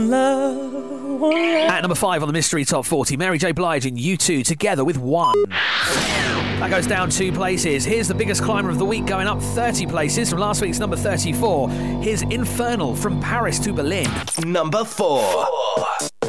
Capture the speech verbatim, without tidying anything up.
At number five on the Mystery Top forty, Mary J. Blige and U two together with One. That goes down two places. Here's the biggest climber of the week, going up thirty places from last week's number thirty-four. Here's Infernal from Paris to Berlin. Number four.